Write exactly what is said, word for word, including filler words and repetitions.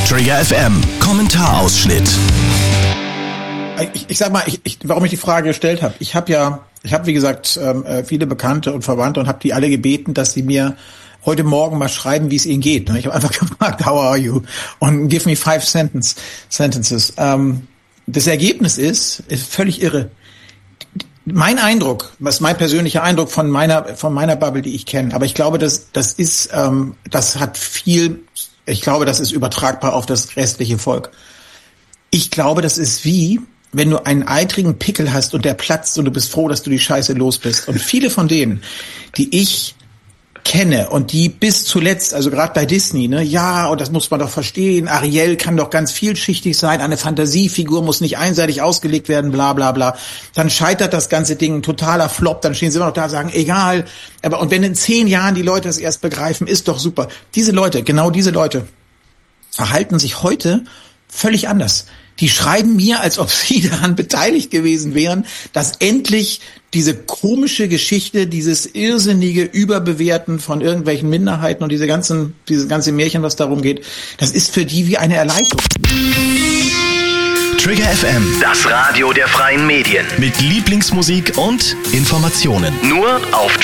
Trigger F M, Kommentarausschnitt. Ich, ich sag mal, ich, ich, warum ich die Frage gestellt habe. Ich habe ja, ich habe wie gesagt ähm, viele Bekannte und Verwandte und habe die alle gebeten, dass sie mir heute Morgen mal schreiben, wie es ihnen geht. Ich habe einfach gefragt, how are you? Und give me five sentence, sentences. Ähm, das Ergebnis ist, ist völlig irre. Mein Eindruck, was mein persönlicher Eindruck von meiner von meiner Bubble, die ich kenne, aber ich glaube, das das ist, ähm, das hat viel. Ich glaube, das ist übertragbar auf das restliche Volk. Ich glaube, das ist wie, wenn du einen eitrigen Pickel hast und der platzt und du bist froh, dass du die Scheiße los bist. Und viele von denen, die ich kenne und die bis zuletzt, also gerade bei Disney, ne, ja, und das muss man doch verstehen, Ariel kann doch ganz vielschichtig sein, eine Fantasiefigur muss nicht einseitig ausgelegt werden, bla bla bla. Dann scheitert das ganze Ding, ein totaler Flop, dann stehen sie immer noch da und sagen, egal. Aber und wenn in zehn Jahren die Leute das erst begreifen, ist doch super. Diese Leute, genau diese Leute, verhalten sich heute völlig anders. Die schreiben mir, als ob sie daran beteiligt gewesen wären, dass endlich diese komische Geschichte, dieses irrsinnige Überbewerten von irgendwelchen Minderheiten und diese ganzen, diese ganze Märchen, was darum geht, das ist für die wie eine Erleichterung. Trigger F M, das Radio der freien Medien. Mit Lieblingsmusik und Informationen. Nur auf